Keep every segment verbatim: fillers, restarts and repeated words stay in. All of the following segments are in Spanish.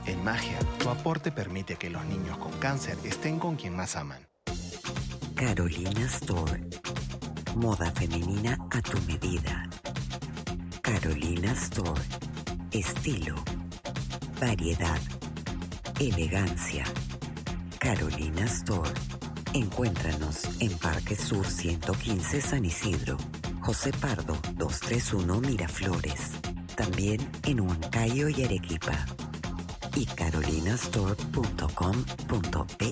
En Magia, tu aporte permite que los niños con cáncer estén con quien más aman. Carolina Store. Moda femenina a tu medida. Carolina Store. Estilo, variedad, elegancia. Carolina Store. Encuéntranos en Parque Sur ciento quince San Isidro, José Pardo doscientos treinta y uno Miraflores. También en Huancayo y Arequipa. Y carolinastore punto com punto pe.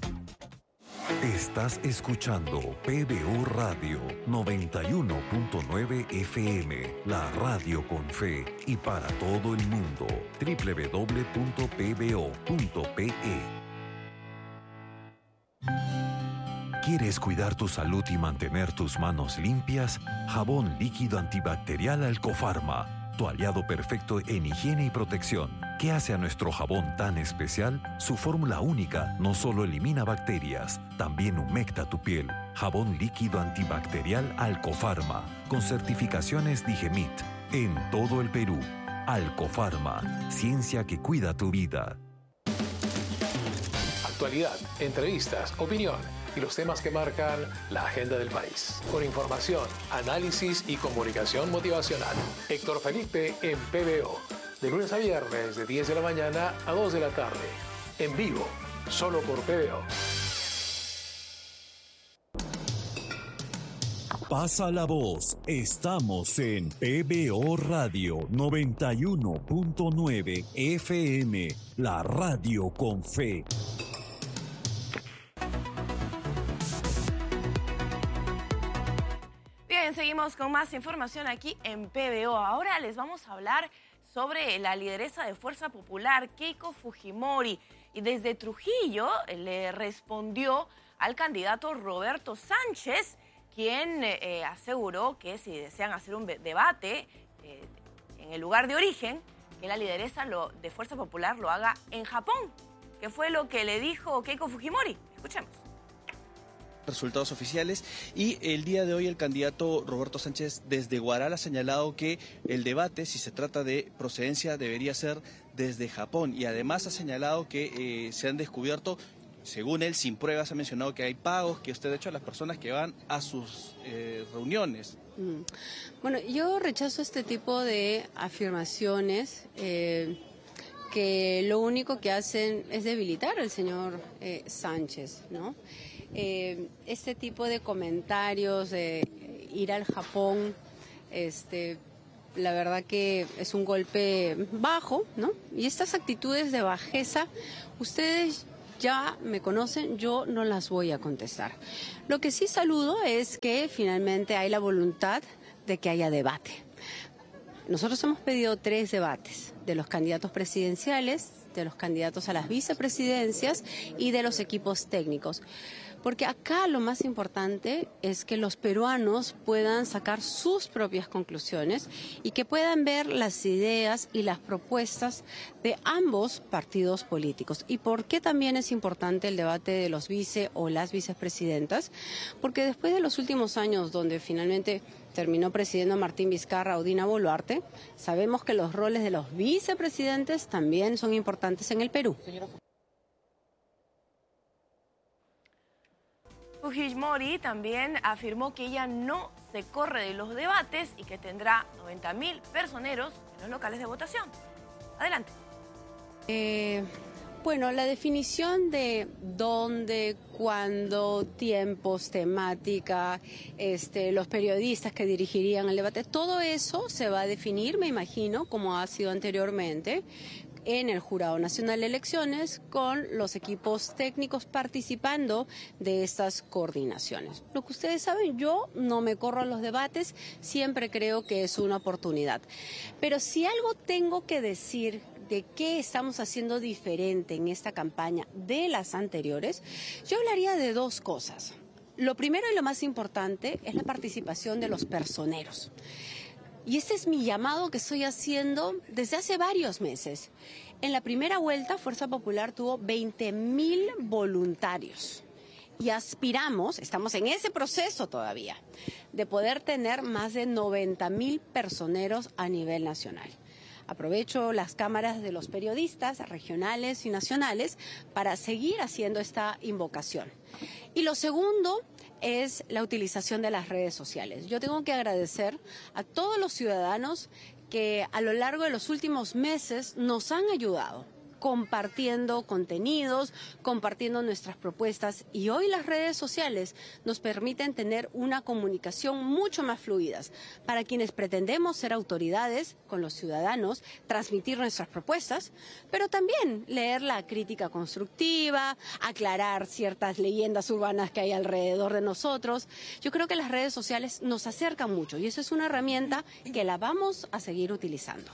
Estás escuchando P B O Radio noventa y uno punto nueve F M, la radio con fe y para todo el mundo. doble u doble u doble u punto p b o punto p e. ¿Quieres cuidar tu salud y mantener tus manos limpias? Jabón líquido antibacterial Alcofarma, tu aliado perfecto en higiene y protección. ¿Qué hace a nuestro jabón tan especial? Su fórmula única no solo elimina bacterias, también humecta tu piel. Jabón líquido antibacterial Alcofarma, con certificaciones Digemit, en todo el Perú. Alcofarma, ciencia que cuida tu vida. Actualidad, entrevistas, opinión y los temas que marcan la agenda del país. Con información, análisis y comunicación motivacional. Héctor Felipe en P B O. De lunes a viernes, de diez de la mañana a dos de la tarde. En vivo, solo por P B O. Pasa la voz. Estamos en P B O Radio noventa y uno punto nueve F M, la radio con fe. Bien, seguimos con más información aquí en P B O. Ahora les vamos a hablar sobre la lideresa de Fuerza Popular, Keiko Fujimori. Y desde Trujillo le respondió al candidato Roberto Sánchez, quien eh, aseguró que si desean hacer un debate eh, en el lugar de origen, que la lideresa lo, de Fuerza Popular lo haga en Japón. ¿Qué fue lo que le dijo Keiko Fujimori? Escuchemos. Resultados oficiales, y el día de hoy el candidato Roberto Sánchez desde Guaral ha señalado que el debate, si se trata de procedencia, debería ser desde Japón, y además ha señalado que eh, se han descubierto, según él, sin pruebas, ha mencionado que hay pagos que usted ha hecho a las personas que van a sus eh, reuniones. Mm. Bueno, yo rechazo este tipo de afirmaciones eh, que lo único que hacen es debilitar al señor eh, Sánchez, ¿no? Eh, este tipo de comentarios de ir al Japón, este, la verdad que es un golpe bajo, ¿no? Y estas actitudes de bajeza, ustedes ya me conocen, yo no las voy a contestar. Lo que sí saludo es que finalmente hay la voluntad de que haya debate. Nosotros hemos pedido tres debates, de los candidatos presidenciales, de los candidatos a las vicepresidencias y de los equipos técnicos. Porque acá lo más importante es que los peruanos puedan sacar sus propias conclusiones y que puedan ver las ideas y las propuestas de ambos partidos políticos. ¿Y por qué también es importante el debate de los vice o las vicepresidentas? Porque después de los últimos años donde finalmente terminó presidiendo Martín Vizcarra o Dina Boluarte, sabemos que los roles de los vicepresidentes también son importantes en el Perú. Fujimori también afirmó que ella no se corre de los debates y que tendrá noventa mil personeros en los locales de votación. Adelante. Eh, bueno, la definición de dónde, cuándo, tiempos, temática, este, los periodistas que dirigirían el debate, todo eso se va a definir, me imagino, como ha sido anteriormente, en el Jurado Nacional de Elecciones, con los equipos técnicos participando de estas coordinaciones. Lo que ustedes saben, yo no me corro a los debates, siempre creo que es una oportunidad. Pero si algo tengo que decir de qué estamos haciendo diferente en esta campaña de las anteriores, yo hablaría de dos cosas. Lo primero y lo más importante es la participación de los personeros. Y este es mi llamado que estoy haciendo desde hace varios meses. En la primera vuelta, Fuerza Popular tuvo veinte mil voluntarios. Y aspiramos, estamos en ese proceso todavía, de poder tener más de noventa mil personeros a nivel nacional. aprovecho las cámaras de los periodistas regionales y nacionales para seguir haciendo esta invocación. Y lo segundo es la utilización de las redes sociales. Yo tengo que agradecer a todos los ciudadanos que a lo largo de los últimos meses nos han ayudado compartiendo contenidos, compartiendo nuestras propuestas, y hoy las redes sociales nos permiten tener una comunicación mucho más fluida para quienes pretendemos ser autoridades con los ciudadanos, transmitir nuestras propuestas, pero también leer la crítica constructiva, aclarar ciertas leyendas urbanas que hay alrededor de nosotros. Yo creo que las redes sociales nos acercan mucho y eso es una herramienta que la vamos a seguir utilizando.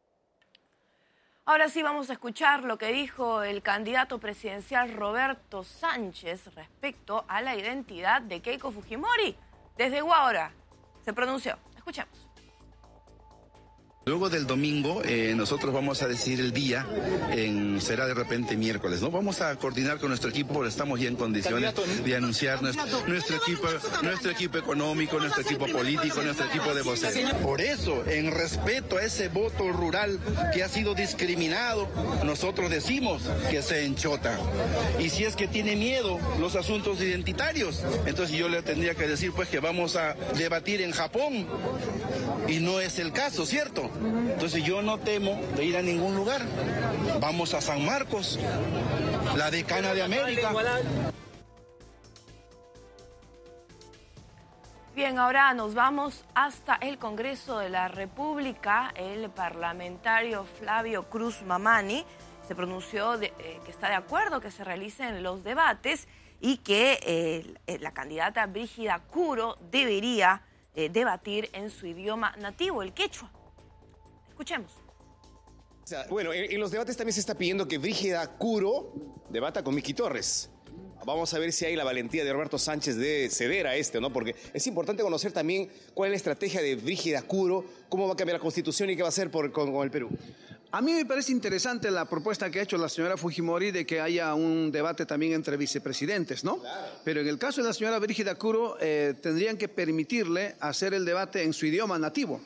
Ahora sí vamos a escuchar lo que dijo el candidato presidencial Roberto Sánchez respecto a la identidad de Keiko Fujimori. Desde Huaura se pronunció. Escuchemos. Luego del domingo eh, nosotros vamos a decidir el día, en, será de repente miércoles, ¿no? Vamos a coordinar con nuestro equipo porque estamos ya en condiciones de anunciar nuestro, nuestro equipo, nuestro equipo económico, nuestro equipo político, nuestro equipo de voceros. Por eso, en respeto a ese voto rural que ha sido discriminado, nosotros decimos que se enchota. Y si es que tiene miedo los asuntos identitarios, entonces yo le tendría que decir pues que vamos a debatir en Japón. Y no es el caso, ¿cierto? Entonces yo no temo de ir a ningún lugar. Vamos a San Marcos, la decana de América. Bien, ahora nos vamos hasta el Congreso de la República. El parlamentario Flavio Cruz Mamani se pronunció de, eh, que está de acuerdo que se realicen los debates y que eh, la candidata Brígida Kuro debería eh, debatir en su idioma nativo, el quechua. Escuchemos. O sea, bueno, en, en los debates también se está pidiendo que Brígida Kuro debata con Miki Torres. Vamos a ver si hay la valentía de Roberto Sánchez de ceder a este, ¿no? Porque es importante conocer también cuál es la estrategia de Brígida Kuro, cómo va a cambiar la Constitución y qué va a hacer por, con, con el Perú. A mí me parece interesante la propuesta que ha hecho la señora Fujimori de que haya un debate también entre vicepresidentes, ¿no? Claro. Pero en el caso de la señora Brígida Kuro, eh, tendrían que permitirle hacer el debate en su idioma nativo.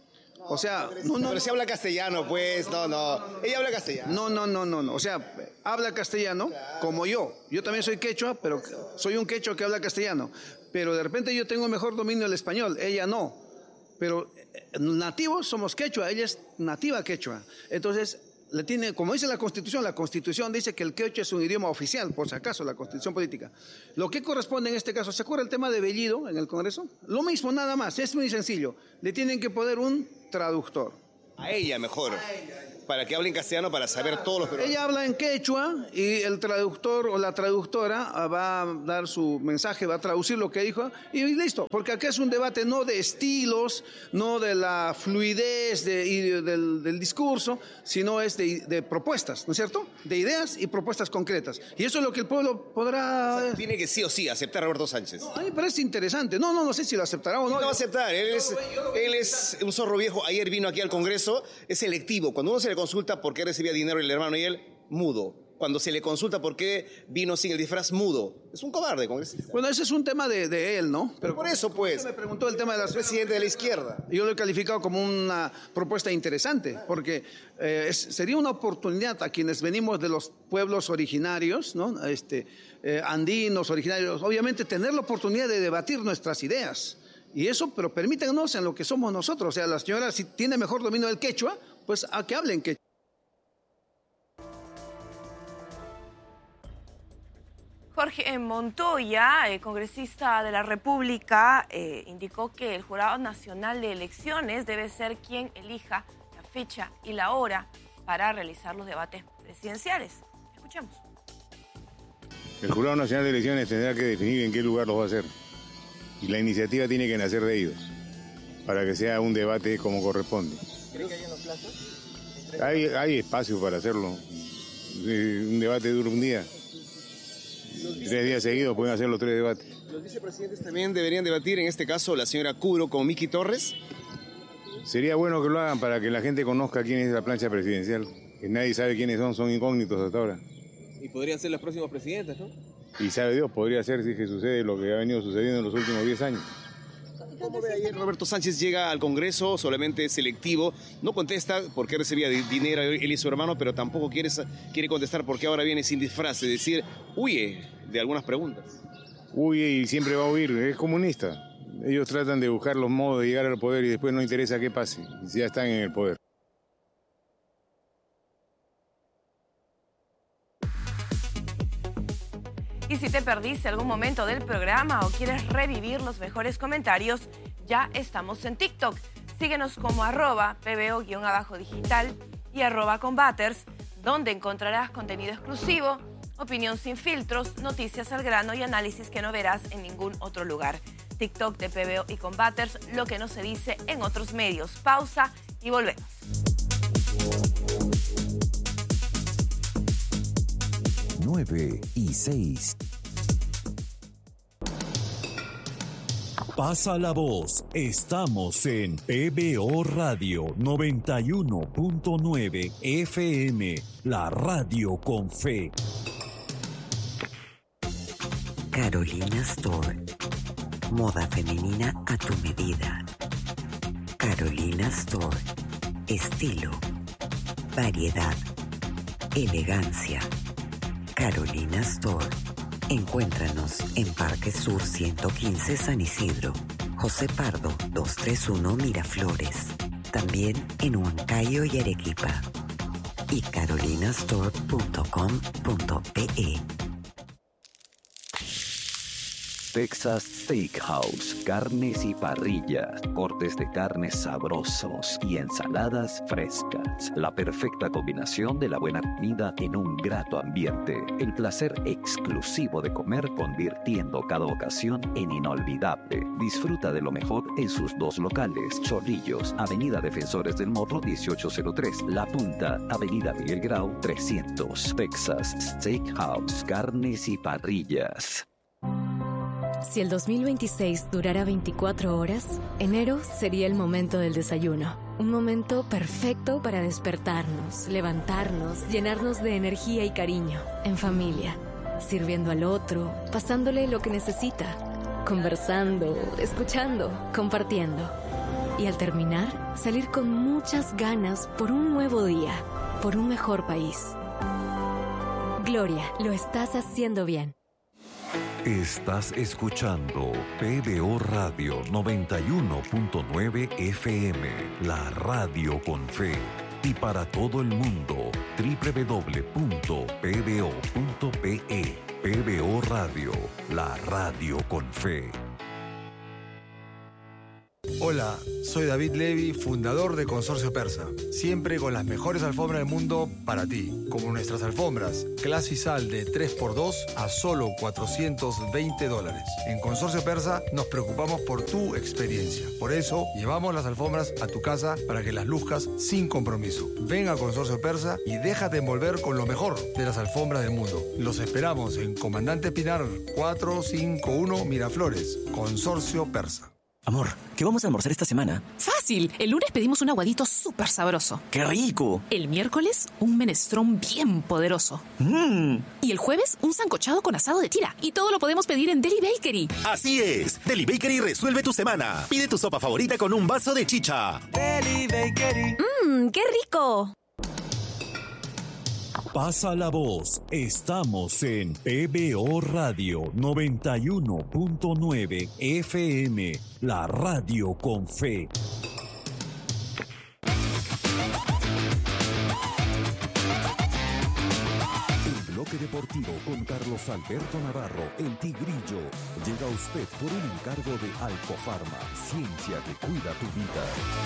O sea, no, no, pero si habla castellano, pues, no, no. Ella habla castellano. No, no, no, no, no. O sea, habla castellano como yo. Yo también soy quechua, pero soy un quechua que habla castellano. Pero de repente yo tengo mejor dominio del español, ella no. Pero nativos somos quechua, ella es nativa quechua. Entonces, le tiene, como dice la Constitución, la Constitución dice que el quechua es un idioma oficial, por si acaso, la Constitución política. Lo que corresponde en este caso, ¿se acuerda el tema de Bellido en el Congreso? Lo mismo, nada más, es muy sencillo. Le tienen que poner un traductor. A ella mejor, a ella. Para que hable en castellano, para saber todos los peruanos. Ella habla en quechua y el traductor o la traductora va a dar su mensaje, va a traducir lo que dijo y listo. Porque acá es un debate no de estilos, no de la fluidez de, y del, del discurso, sino es de, de propuestas, ¿no es cierto? De ideas y propuestas concretas. Y eso es lo que el pueblo podrá... O sea, tiene que sí o sí aceptar a Roberto Sánchez. A mí me parece interesante. No, no, no sé si lo aceptará o no. No va a aceptar. Él es, él es un zorro viejo. Ayer vino aquí al Congreso. Es selectivo. Cuando uno se le consulta por qué recibía dinero el hermano y él, mudo. Cuando se le consulta por qué vino sin el disfraz, mudo. Es un cobarde, congresista. Bueno, ese es un tema de, de él, ¿no? Pero, Pero por eso, pues. Me preguntó el tema de la presidente de la izquierda. Yo lo he calificado como una propuesta interesante, porque eh, es, sería una oportunidad a quienes venimos de los pueblos originarios, ¿no? Este, eh, andinos, originarios, obviamente tener la oportunidad de debatir nuestras ideas. Y eso, pero permítanos en lo que somos nosotros. O sea, la señora, si tiene mejor dominio del quechua, pues a que hablen quechua. Jorge Montoya, eh, congresista de la República, eh, indicó que el Jurado Nacional de Elecciones debe ser quien elija la fecha y la hora para realizar los debates presidenciales. Escuchemos. El Jurado Nacional de Elecciones tendrá que definir en qué lugar los va a hacer. Y la iniciativa tiene que nacer de ellos, para que sea un debate como corresponde. ¿Cree que hay en los plazos? Hay, hay espacio para hacerlo. Un debate dura un día. Tres días seguidos pueden hacer los tres debates. ¿Los vicepresidentes también deberían debatir, en este caso la señora Kuro con Miki Torres? Sería bueno que lo hagan para que la gente conozca quién es la plancha presidencial. Que nadie sabe quiénes son, son incógnitos hasta ahora. Y podrían ser los próximos presidentes, ¿no? Y sabe Dios, podría ser si que sucede lo que ha venido sucediendo en los últimos diez años. ¿Cómo ve ayer Roberto Sánchez llega al Congreso solamente selectivo? No contesta por qué recibía dinero él y su hermano, pero tampoco quiere, quiere contestar por qué ahora viene sin disfraz, es decir, huye de algunas preguntas. Huye y siempre va a huir, es comunista. Ellos tratan de buscar los modos de llegar al poder y después no interesa qué pase, si ya están en el poder. Y si te perdiste algún momento del programa o quieres revivir los mejores comentarios, ya estamos en TikTok. Síguenos como arroba pbo-digital y arroba combaters, donde encontrarás contenido exclusivo, opinión sin filtros, noticias al grano y análisis que no verás en ningún otro lugar. TikTok de P B O y Combaters, lo que no se dice en otros medios. Pausa y volvemos. nueve y seis. Pasa la voz. Estamos en P B O Radio noventa y uno punto nueve F M, la radio con fe. Carolina Store. Moda femenina a tu medida. Carolina Store. Estilo. Variedad. Elegancia. Carolina Store. Encuéntranos en Parque Sur ciento quince San Isidro, José Pardo doscientos treinta y uno Miraflores. También en Huancayo y Arequipa. Y carolinastore punto com punto pe. Texas Steakhouse, carnes y parrillas, cortes de carnes sabrosos y ensaladas frescas. La perfecta combinación de la buena comida en un grato ambiente. El placer exclusivo de comer convirtiendo cada ocasión en inolvidable. Disfruta de lo mejor en sus dos locales. Chorrillos, Avenida Defensores del Morro dieciocho cero tres. La Punta, Avenida Miguel Grau trescientos. Texas Steakhouse, carnes y parrillas. Si el dos mil veintiséis durara veinticuatro horas, enero sería el momento del desayuno. Un momento perfecto para despertarnos, levantarnos, llenarnos de energía y cariño, en familia, sirviendo al otro, pasándole lo que necesita, conversando, escuchando, compartiendo. Y al terminar, salir con muchas ganas por un nuevo día, por un mejor país. Gloria, lo estás haciendo bien. Estás escuchando P B O Radio noventa y uno punto nueve F M, la radio con fe. Y para todo el mundo, doble u doble u doble u punto p b o punto p e. P B O Radio, la radio con fe. Hola, soy David Levy, fundador de Consorcio Persa. Siempre con las mejores alfombras del mundo para ti. Como nuestras alfombras, Clasisal de tres por dos a solo cuatrocientos veinte dólares. En Consorcio Persa nos preocupamos por tu experiencia. Por eso, llevamos las alfombras a tu casa para que las luzcas sin compromiso. Ven a Consorcio Persa y déjate envolver con lo mejor de las alfombras del mundo. Los esperamos en Comandante Pinar cuatrocientos cincuenta y uno Miraflores. Consorcio Persa. Amor, ¿qué vamos a almorzar esta semana? Fácil. El lunes pedimos un aguadito súper sabroso. ¡Qué rico! El miércoles, un menestrón bien poderoso. ¡Mmm! Y el jueves, un sancochado con asado de tira. Y todo lo podemos pedir en Deli Bakery. Así es. Deli Bakery resuelve tu semana. Pide tu sopa favorita con un vaso de chicha. Deli Bakery. ¡Mmm, qué rico! Pasa la voz. Estamos en P B O Radio noventa y uno punto nueve F M, la radio con fe. El bloque deportivo con Carlos Alberto Navarro, el Tigrillo, llega a usted por un encargo de Alcofarma, ciencia que cuida tu vida.